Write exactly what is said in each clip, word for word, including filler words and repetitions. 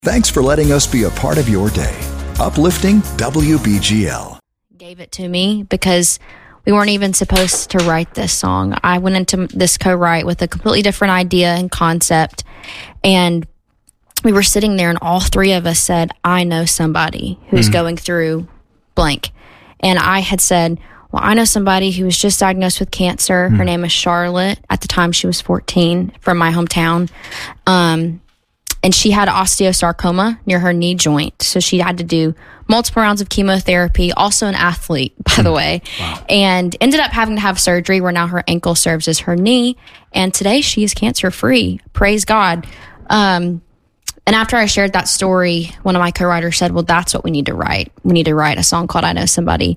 Thanks for letting us be a part of your day. Uplifting W B G L. Gave it to me because we weren't even supposed to write this song. I went into this co-write with a completely different idea and concept, and we were sitting there and all three of us said, I know somebody who's mm-hmm. going through blank. And I had said, well, I know somebody who was just diagnosed with cancer. Mm-hmm. Her name is Charlotte. At the time, she was fourteen, from my hometown. Um, and she had osteosarcoma near her knee joint. So she had to do multiple rounds of chemotherapy, also an athlete, by mm-hmm. the way, wow. and ended up having to have surgery where now her ankle serves as her knee. And today she is cancer-free. Praise God. Um, and after I shared that story, one of my co-writers said, well, that's what we need to write. We need to write a song called I Know Somebody.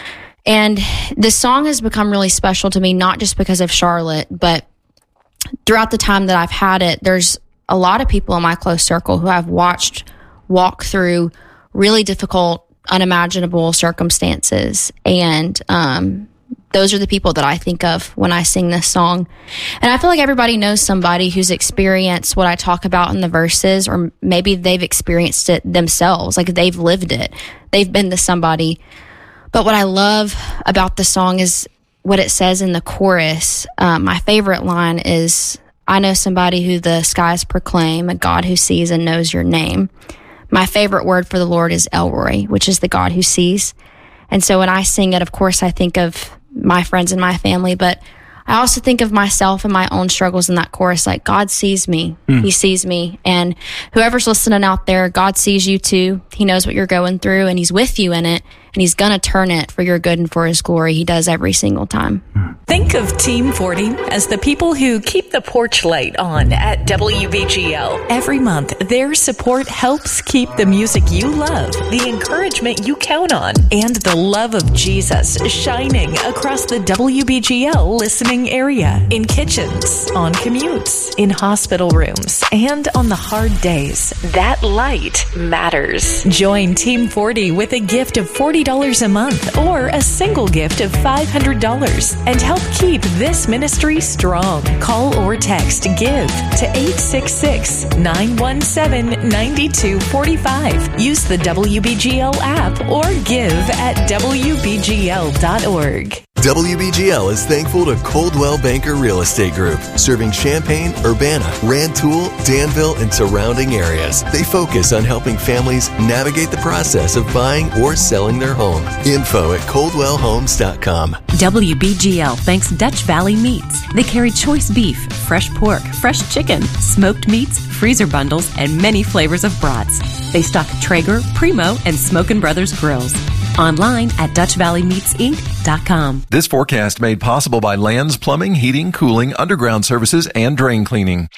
And this song has become really special to me, not just because of Charlotte, but throughout the time that I've had it, there's a lot of people in my close circle who I've watched walk through really difficult, unimaginable circumstances. And um, those are the people that I think of when I sing this song. And I feel like everybody knows somebody who's experienced what I talk about in the verses, or maybe they've experienced it themselves, like they've lived it. They've been to somebody. But what I love about the song is what it says in the chorus. Um, my favorite line is, I know somebody who the skies proclaim, a God who sees and knows your name. My favorite word for the Lord is Elroy, which is the God who sees. And so when I sing it, of course, I think of my friends and my family, but I also think of myself and my own struggles in that chorus. Like, God sees me. Mm. He sees me. And whoever's listening out there, God sees you too. He knows what you're going through, and he's with you in it. And he's going to turn it for your good and for his glory. He does every single time. Think of Team forty as the people who keep the porch light on at W B G L. Every month, their support helps keep the music you love, the encouragement you count on, and the love of Jesus shining across the W B G L listening area, in kitchens, on commutes, in hospital rooms, and on the hard days. That light matters. Join Team forty with a gift of forty dollars a month or a single gift of five hundred dollars and help keep this ministry strong. Call or text GIVE to eight six six, nine one seven, nine two four five. Use the W B G L app or give at W B G L dot org. W B G L is thankful to Coldwell Banker Real Estate Group, serving Champaign, Urbana, Rantoul, Danville, and surrounding areas. They focus on helping families navigate the process of buying or selling their home. Info at coldwell homes dot com. W B G L thanks Dutch Valley Meats. They carry choice beef, fresh pork, fresh chicken, smoked meats, freezer bundles, and many flavors of brats. They stock Traeger, Primo, and Smokin' Brothers grills. Online at dutch valley meats inc dot com. This forecast made possible by Lands Plumbing, Heating, Cooling, Underground Services, and Drain Cleaning.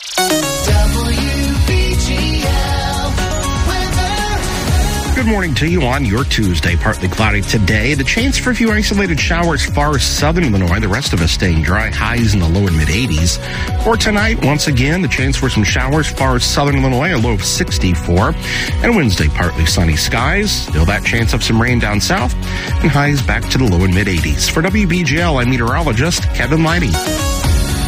Good morning to you on your Tuesday. Partly cloudy today. The chance for a few isolated showers far southern Illinois. The rest of us staying dry. Highs in the low and mid eighties. For tonight, once again, the chance for some showers far southern Illinois. A low of sixty-four. And Wednesday, partly sunny skies. Still that chance of some rain down south. And highs back to the low and mid eighties. For W B G L, I'm meteorologist Kevin Leidy.